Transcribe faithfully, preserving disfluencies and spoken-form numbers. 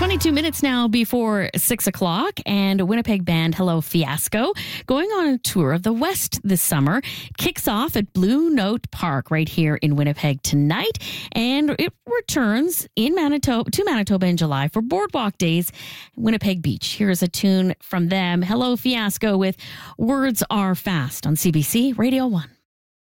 twenty-two minutes now before six o'clock, and Winnipeg band Hello Fiasco, going on a tour of the West this summer, kicks off at Blue Note Park right here in Winnipeg tonight, and it returns in Manitoba to Manitoba in July for Boardwalk Days, Winnipeg Beach. Here's a tune from them, Hello Fiasco with Words Are Fast on C B C Radio one.